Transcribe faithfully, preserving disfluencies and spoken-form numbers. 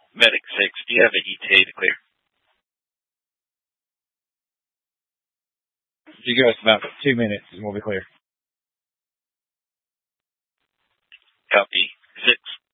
Medic six, do you have an E T A to clear? You give us about two minutes and we'll be clear. Copy.